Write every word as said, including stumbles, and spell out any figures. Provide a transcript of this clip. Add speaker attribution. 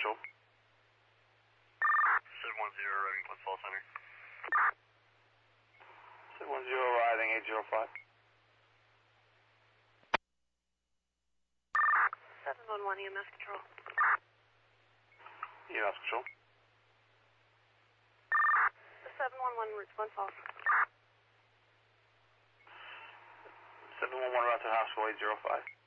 Speaker 1: Patrol.
Speaker 2: seven one zero, arriving Glens Falls Center.
Speaker 1: seven one zero, arriving eight zero five.
Speaker 3: seven one one E M S Control.
Speaker 1: E M S Control.
Speaker 3: seven one one route Glens Falls.
Speaker 1: seven one one route to hospital eight zero five.